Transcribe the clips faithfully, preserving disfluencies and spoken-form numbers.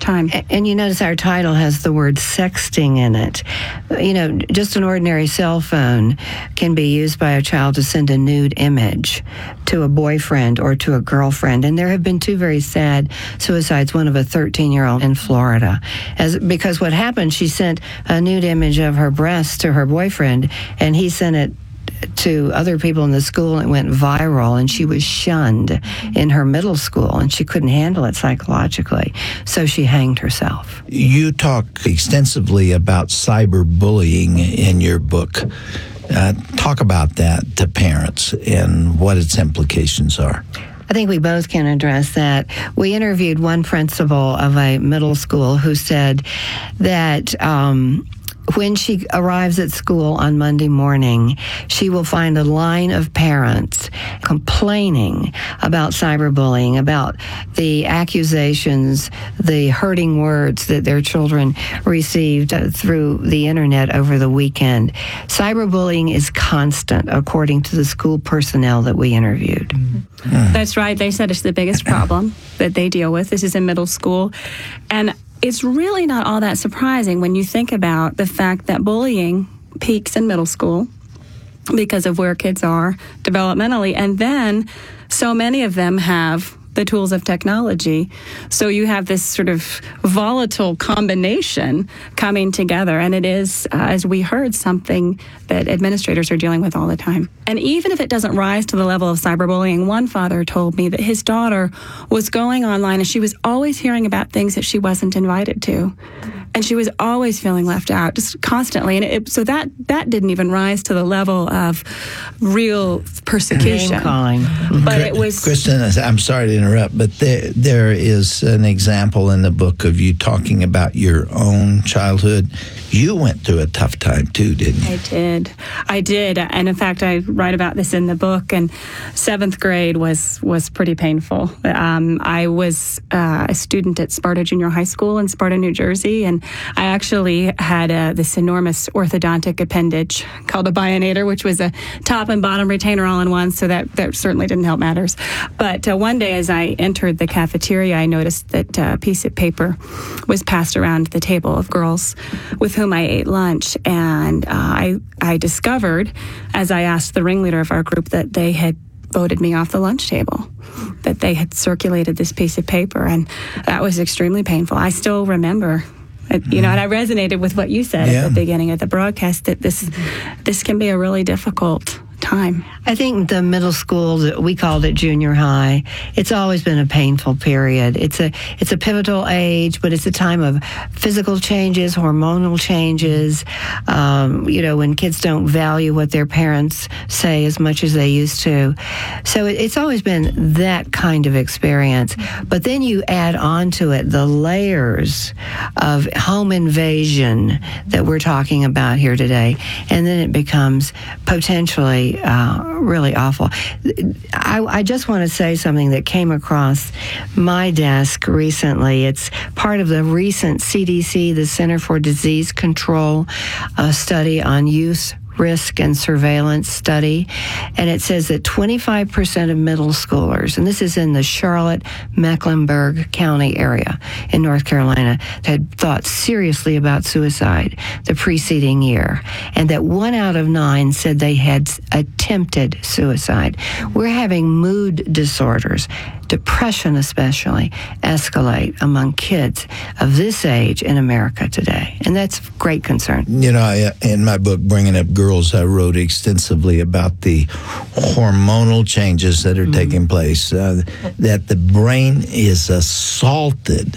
time. And you notice our title has the word sexting in it. You know, just an ordinary cell phone can be used by a child to send a nude image to a boyfriend or to a girlfriend. And there have been two very sad suicides, one of a thirteen-year-old in Florida. As because what happened, she sent a nude image of her breasts to her boyfriend, and he sent it to other people in the school, and it went viral, and she was shunned in her middle school, and she couldn't handle it psychologically, so she hanged herself. You talk extensively about cyberbullying in your book. Uh, talk about that to parents and what its implications are. I think we both can address that. We interviewed one principal of a middle school who said that um, when she arrives at school on Monday morning, she will find a line of parents complaining about cyberbullying, about the accusations, the hurting words that their children received uh, through the internet over the weekend. Cyberbullying is constant, according to the school personnel that we interviewed. Mm. That's right. They said it's the biggest problem that they deal with. This is in middle school. And it's really not all that surprising when you think about the fact that bullying peaks in middle school because of where kids are developmentally. And then so many of them have the tools of technology. So you have this sort of volatile combination coming together. And it is, uh, as we heard, something that administrators are dealing with all the time. And even if it doesn't rise to the level of cyberbullying, one father told me that his daughter was going online and she was always hearing about things that she wasn't invited to. And she was always feeling left out, just constantly. And it, so that that didn't even rise to the level of real persecution. Name calling. But it was... Kristen, I'm sorry to interrupt, but there, there is an example in the book of you talking about your own childhood. You went through a tough time too, didn't you? I did. I did. And in fact, I write about this in the book. And seventh grade was, was pretty painful. Um, I was uh, a student at Sparta Junior High School in Sparta, New Jersey. And I actually had uh, this enormous orthodontic appendage called a bionator, which was a top and bottom retainer all in one. So that, that certainly didn't help matters. But uh, one day as I entered the cafeteria, I noticed that uh, a piece of paper was passed around the table of girls with whom I ate lunch. And uh, I, I discovered, as I asked the ringleader of our group, that they had voted me off the lunch table, that they had circulated this piece of paper. And that was extremely painful. I still remember, you know, and I resonated with what you said yeah. at the beginning of the broadcast, that this this can be a really difficult time. I think the middle school, we called it junior high, it's always been a painful period. It's a it's a pivotal age, but it's a time of physical changes, hormonal changes, um, you know, when kids don't value what their parents say as much as they used to. So it, it's always been that kind of experience. But then you add on to it the layers of home invasion that we're talking about here today, and then it becomes potentially Uh, really awful. I, I just want to say something that came across my desk recently. It's part of the recent C D C, the Center for Disease Control, uh, study on youth risk and surveillance study, and it says that twenty-five percent of middle schoolers, and this is in the Charlotte, Mecklenburg County area in North Carolina, had thought seriously about suicide the preceding year, and that one out of nine said they had attempted suicide. We're having mood disorders, depression especially, escalate among kids of this age in America today, and that's of great concern. You know, I, in my book, Bringing Up Girls, I wrote extensively about the hormonal changes that are mm-hmm. taking place, uh, that the brain is assaulted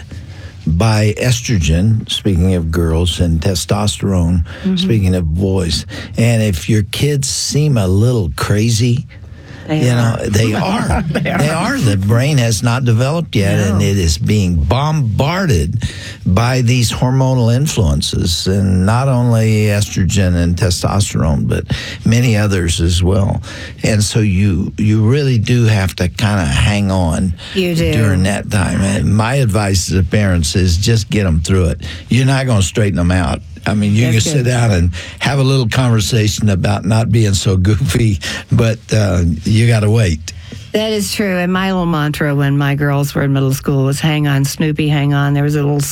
by estrogen, speaking of girls, and testosterone, mm-hmm. speaking of boys. And if your kids seem a little crazy, They you are. know, they are. they are. They are. The brain has not developed yet, no. and it is being bombarded by these hormonal influences, and not only estrogen and testosterone, but many others as well. And so you you really do have to kind of hang on you do. during that time. And my advice to the parents is just get them through it. You're not going to straighten them out. I mean, you That's can good. sit down and have a little conversation about not being so goofy, but uh, you got to wait. That is true. And my little mantra when my girls were in middle school was hang on, Snoopy, hang on. There was a little